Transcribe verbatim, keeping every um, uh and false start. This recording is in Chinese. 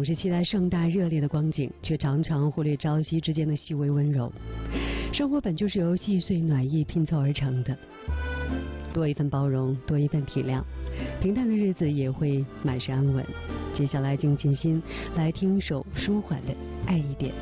总是期待盛大热烈的光景，却常常忽略朝夕之间的细微温柔。生活本就是由细碎暖意拼凑而成的，多一份包容，多一份体谅，平淡的日子也会满是安稳。接下来静静心来听一首舒缓的《爱一点》。